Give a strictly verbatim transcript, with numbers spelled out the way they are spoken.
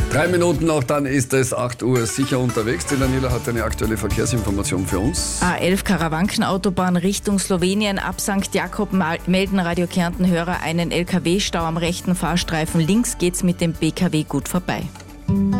Drei Minuten noch, dann ist es acht Uhr sicher unterwegs. Die Daniela hat eine aktuelle Verkehrsinformation für uns. A elf Karawankenautobahn Richtung Slowenien. Ab Sankt Jakob melden Radio Kärnten-Hörer einen L K W-Stau am rechten Fahrstreifen. Links geht's mit dem B K W gut vorbei.